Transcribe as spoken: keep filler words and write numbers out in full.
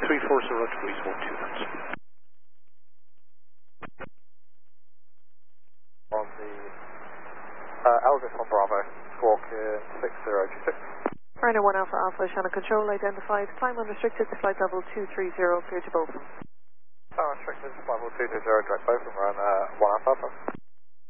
three four zero degrees, one two knots. On the uh, Elvis on Bravo, squawk in six zero two six. Rhino one Alpha Alpha, channel control identified, climb unrestricted to flight level two three zero, clear to Beaufort. Oh, restricted, level two two zero, direct Beaufort, we're on uh, one Alpha Alpha.